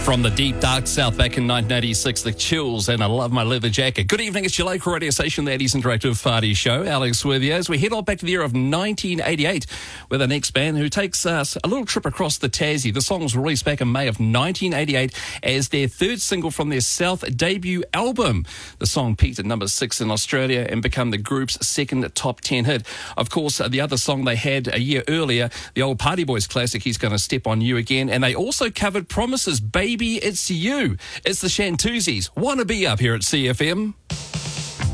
From the deep, dark south back in 1986, The Chills and I Love My Leather Jacket. Good evening, it's your local radio station, the 80s Interactive Party Show. Alex with you as we head on back to the year of 1988 with our next band who takes us a little trip across the Tassie. The song was released back in May of 1988 as their third single from their South debut album. The song peaked at number 6 in Australia and became the group's second top 10 hit. Of course, the other song they had a year earlier, the old Party Boys classic, He's Gonna Step on You Again, and they also covered Promises, Baby It's You. It's the Shantuzis. Wanna Be up here at CFM.